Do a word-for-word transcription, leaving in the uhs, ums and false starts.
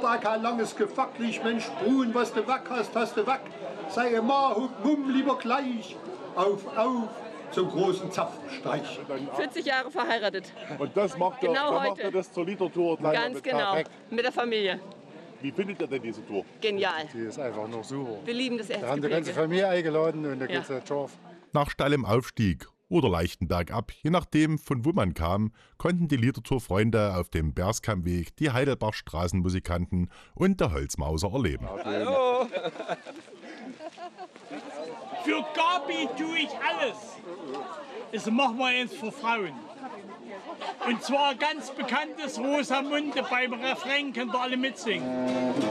da kein langes Gefacklich, Mensch, Brun, was du weg hast, hast du weg. Sei immer, hup, mumm, lieber gleich. Auf, auf, zum großen Zapfenstreich. vierzig Jahre verheiratet. Und das macht er, Genau dann heute. macht er das zur Liedertour gleich Ganz mit genau, perfekt. mit der Familie. Wie findet ihr denn diese Tour? Genial. Die ist einfach noch super. Wir lieben das Da haben die ganze Erzgebirge. Familie eingeladen und da Ja. geht's ja scharf. Nach steilem Aufstieg oder leichten Bergab, je nachdem von wo man kam, konnten die Liedertour-Freunde auf dem Berskammweg die Heidelbach-Straßenmusikanten und der Holzmauser erleben. Hallo! Für Gabi tue ich alles. Das machen wir jetzt für Frauen. Und zwar ganz bekanntes Rosamunde beim Refrain, könnt ihr alle mitsingen.